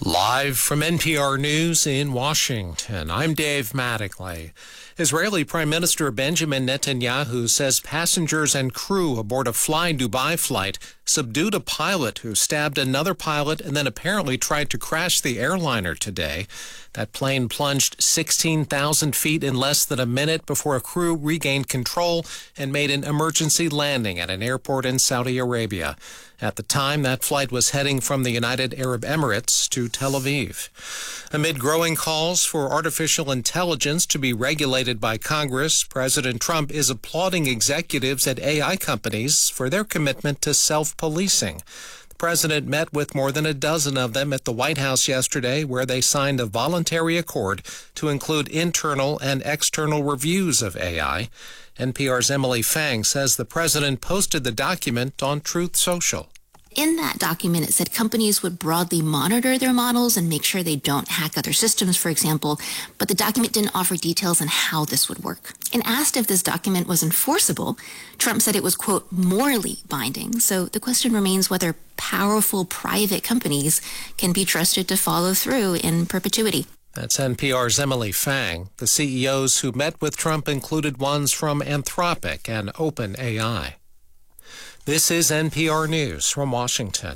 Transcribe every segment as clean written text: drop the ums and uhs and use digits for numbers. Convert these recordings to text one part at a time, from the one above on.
Live from NPR News in Washington, I'm Dave Mattingly. Israeli Prime Minister Benjamin Netanyahu says passengers and crew aboard a Fly Dubai flight subdued a pilot who stabbed another pilot and then apparently tried to crash the airliner today. That plane plunged 16,000 feet in less than a minute before a crew regained control and made an emergency landing at an airport in Saudi Arabia. At the time, that flight was heading from the United Arab Emirates to Tel Aviv. Amid growing calls for artificial intelligence to be regulated by Congress, President Trump is applauding executives at AI companies for their commitment to self-policing. The president met with more than a dozen of them at the White House yesterday, where they signed a voluntary accord to include internal and external reviews of AI. NPR's Emily Fang says the president posted the document on Truth Social. In that document, it said companies would broadly monitor their models and make sure they don't hack other systems, for example, but the document didn't offer details on how this would work. And asked if this document was enforceable, Trump said it was, quote, morally binding. So the question remains whether powerful private companies can be trusted to follow through in perpetuity. That's NPR's Emily Fang. The CEOs who met with Trump included ones from Anthropic and OpenAI. This is NPR News from Washington.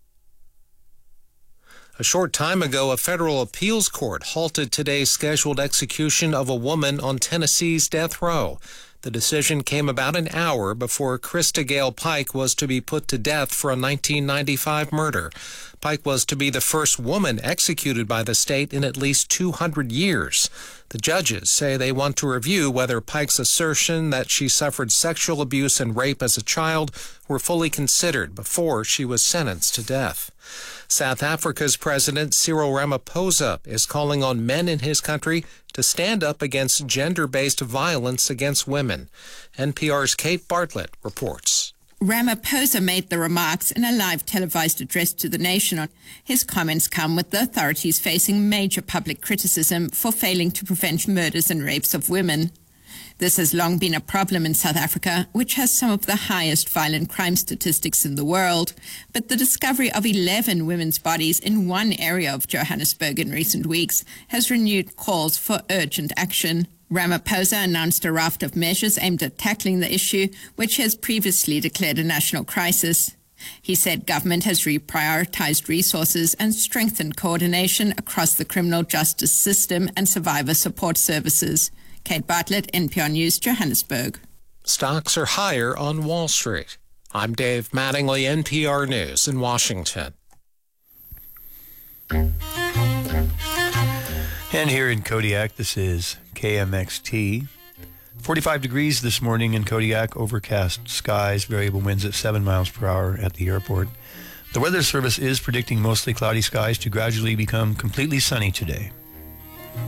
A short time ago, a federal appeals court halted today's scheduled execution of a woman on Tennessee's death row. The decision came about an hour before Krista Gale Pike was to be put to death for a 1995 murder. Pike was to be the first woman executed by the state in at least 200 years. The judges say they want to review whether Pike's assertion that she suffered sexual abuse and rape as a child were fully considered before she was sentenced to death. South Africa's President Cyril Ramaphosa is calling on men in his country to stand up against gender-based violence against women. NPR's Kate Bartlett reports. Ramaphosa made the remarks in a live televised address to the nation. His comments come with the authorities facing major public criticism for failing to prevent murders and rapes of women. This has long been a problem in South Africa, which has some of the highest violent crime statistics in the world. But the discovery of 11 women's bodies in one area of Johannesburg in recent weeks has renewed calls for urgent action. Ramaphosa announced a raft of measures aimed at tackling the issue, which he has previously declared a national crisis. He said government has reprioritized resources and strengthened coordination across the criminal justice system and survivor support services. Kate Bartlett, NPR News, Johannesburg. Stocks are higher on Wall Street. I'm Dave Mattingly, NPR News in Washington. And here in Kodiak, this is KMXT. 45 degrees this morning in Kodiak, overcast skies, variable winds at 7 miles per hour at the airport. The Weather Service is predicting mostly cloudy skies to gradually become completely sunny today.